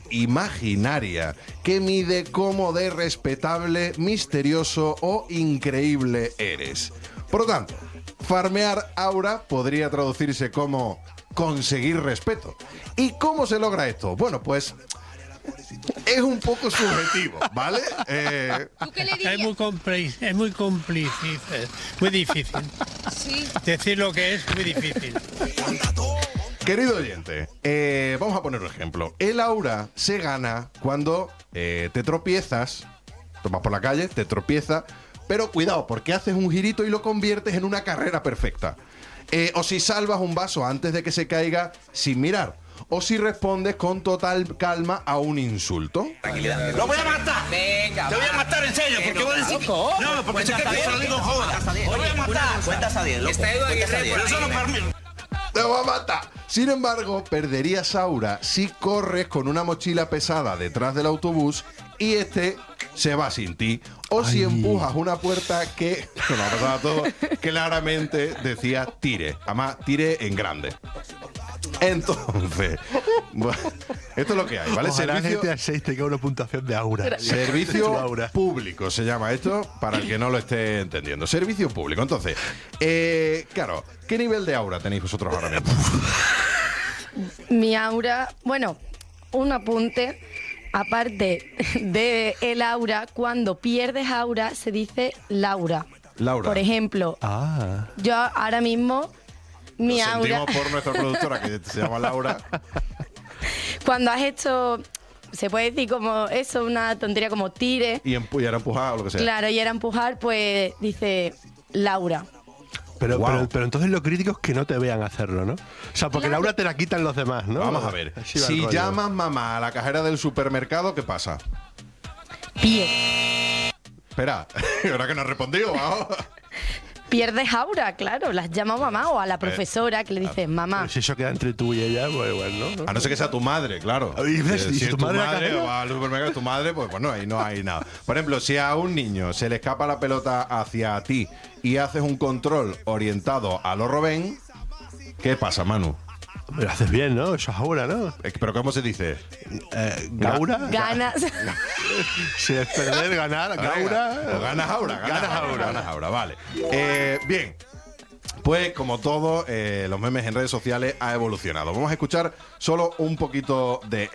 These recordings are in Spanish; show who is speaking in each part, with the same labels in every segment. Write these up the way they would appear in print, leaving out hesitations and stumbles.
Speaker 1: imaginaria que mide cómo de respetable, misterioso o increíble eres. Por lo tanto, farmear aura podría traducirse como conseguir respeto. ¿Y cómo se logra esto? Bueno, pues es un poco subjetivo, ¿vale?
Speaker 2: ¿Tú qué le dirías?
Speaker 3: Es muy cómplice, muy difícil.
Speaker 2: Sí.
Speaker 3: Decir lo que es muy difícil.
Speaker 1: Querido oyente, vamos a poner un ejemplo. El aura se gana cuando te tropiezas, tú vas por la calle, te tropiezas, pero cuidado, porque haces un girito y lo conviertes en una carrera perfecta. O si salvas un vaso antes de que se caiga sin mirar. O si respondes con total calma a un insulto.
Speaker 4: Tranquilidad. ¡Lo voy a matar!
Speaker 2: Venga,
Speaker 4: ¡Te voy a matar en serio! Porque voy a decir... No, porque sé que te lo digo joda. ¡Lo voy a matar!
Speaker 5: Cuentas a 10, loco. Cuentas a 10.
Speaker 4: Pero eso no permite.
Speaker 1: ¡Te voy a matar! Sin embargo, perderías aura si corres con una mochila pesada detrás del autobús y este se va sin ti. O si empujas una puerta que, nos ha pasado a todos, claramente decía tire. Además, tire en grande. Entonces, bueno, esto es lo que hay, ¿vale?
Speaker 6: Ojalá
Speaker 1: Servicio,
Speaker 6: GTA 6 tenga una puntuación de aura.
Speaker 1: servicio
Speaker 6: Tu aura.
Speaker 1: público se llama esto, para el que no lo esté entendiendo. Servicio público. Entonces, claro, ¿qué nivel de aura tenéis vosotros ahora mismo?
Speaker 7: Mi aura, bueno, un apunte. Aparte de el aura, cuando pierdes aura se dice Laura.
Speaker 1: Laura.
Speaker 7: Por ejemplo, yo ahora mismo mi
Speaker 1: Lo
Speaker 7: aura.
Speaker 1: sentimos por nuestra productora que se llama Laura.
Speaker 7: Cuando has hecho, se puede decir como eso, una tontería como tire.
Speaker 1: Y era empujar o lo que sea.
Speaker 7: Claro, y era empujar, pues dice Laura.
Speaker 6: Pero,
Speaker 1: Wow.
Speaker 6: pero entonces lo crítico es que no te vean hacerlo, ¿no? O sea, porque
Speaker 7: Claro.
Speaker 6: Laura te la quitan los demás, ¿no?
Speaker 1: Vamos a ver.
Speaker 6: Así va el
Speaker 1: Si
Speaker 6: rollo.
Speaker 1: llamas mamá a la cajera del supermercado, ¿qué pasa?
Speaker 7: Pie.
Speaker 1: Espera, ahora que no has respondido, vamos.
Speaker 7: Pierdes aura, claro. Las llama mamá o a la profesora que le dices mamá.
Speaker 6: Pero si eso queda entre tú y ella, pues bueno, ¿no?
Speaker 1: A no ser que sea tu madre, claro.
Speaker 6: ¿Y ves?
Speaker 1: Si
Speaker 6: ¿Y si
Speaker 1: es
Speaker 6: tu
Speaker 1: tu
Speaker 6: madre la
Speaker 1: madre
Speaker 6: cajera?
Speaker 1: o va al supermercado tu madre, pues bueno, ahí no hay nada. Por ejemplo, si a un niño se le escapa la pelota hacia ti y haces un control orientado a lo Robén, ¿qué pasa, Manu?
Speaker 6: Lo haces bien, ¿no? Eso es aura, ¿no?
Speaker 1: ¿Pero cómo se dice?
Speaker 6: ¿Gaura?
Speaker 7: Ganas.
Speaker 6: Si es perder, ganar, gaura.
Speaker 1: O ganas aura. Ganas aura, vale. Bien. Pues como todo, los memes en redes sociales ha evolucionado. Vamos a escuchar solo un poquito de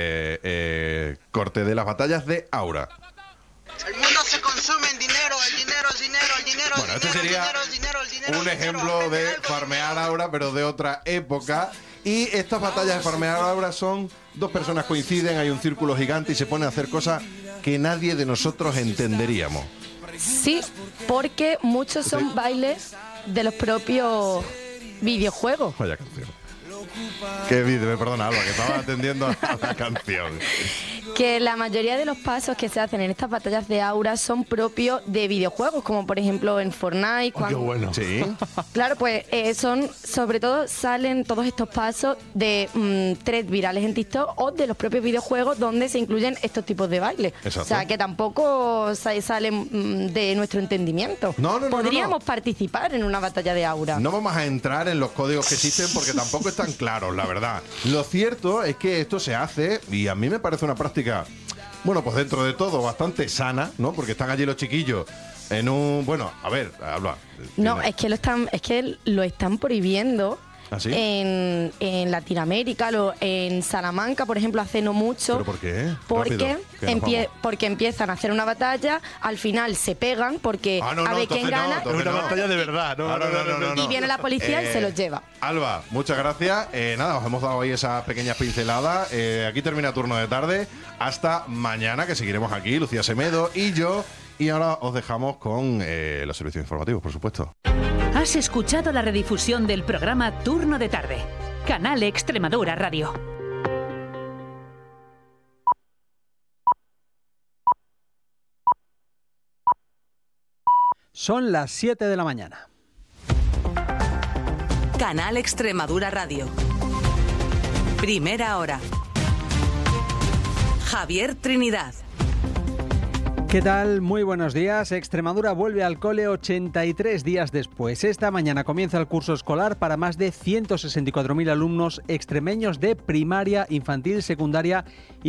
Speaker 1: este corte de las batallas de aura.
Speaker 8: El mundo se consume en dinero, el dinero, el dinero, el dinero.
Speaker 1: Bueno, este sería un ejemplo de farmear aura, pero de otra época. Y estas batallas de farmear aura son dos personas coinciden, hay un círculo gigante y se ponen a hacer cosas que nadie de nosotros entenderíamos.
Speaker 7: Sí, porque muchos son bailes de los propios videojuegos.
Speaker 1: Vaya canción. Qué vídeo, perdona, Alba, que estaba atendiendo a la canción.
Speaker 7: Que la mayoría de los pasos que se hacen en estas batallas de aura son propios de videojuegos, como por ejemplo en Fortnite.
Speaker 6: Qué bueno.
Speaker 1: Sí.
Speaker 7: Claro, pues son, sobre todo, salen todos estos pasos de threads virales en TikTok o de los propios videojuegos donde se incluyen estos tipos de bailes.
Speaker 1: Exacto.
Speaker 7: O sea, que tampoco salen de nuestro entendimiento.
Speaker 1: No.
Speaker 7: Podríamos participar en una batalla de aura.
Speaker 1: No vamos a entrar en los códigos que existen porque tampoco están claros, la verdad. Lo cierto es que esto se hace, y a mí me parece una práctica, bueno, pues dentro de todo, bastante sana, ¿no? Porque están allí los chiquillos en un... Bueno, a ver, habla.
Speaker 7: No, es que lo están prohibiendo.
Speaker 1: ¿Ah, sí?
Speaker 7: En Latinoamérica, en Salamanca, por ejemplo, hace no mucho.
Speaker 1: ¿Pero por qué?
Speaker 7: Porque,
Speaker 1: Rápido, que nos vamos.
Speaker 7: porque empiezan a hacer una batalla, al final se pegan porque
Speaker 1: Ah, no,
Speaker 7: a ver
Speaker 1: entonces
Speaker 7: quién
Speaker 1: no,
Speaker 7: gana
Speaker 1: entonces
Speaker 6: Es una batalla de verdad, ¿no?
Speaker 1: No.
Speaker 7: y viene la policía y se los lleva.
Speaker 1: Alba, muchas gracias. Nada, os hemos dado ahí esas pequeñas pinceladas. Aquí termina turno de tarde. Hasta mañana, que seguiremos aquí, Lucía Semedo y yo. Y ahora os dejamos con los servicios informativos, por supuesto.
Speaker 9: Has escuchado la redifusión del programa Turno de Tarde. Canal Extremadura Radio.
Speaker 10: Son las 7 de la mañana.
Speaker 11: Canal Extremadura Radio. Primera hora. Javier Trinidad.
Speaker 10: ¿Qué tal? Muy buenos días. Extremadura vuelve al cole 83 días después. Esta mañana comienza el curso escolar para más de 164.000 alumnos extremeños de primaria, infantil, secundaria y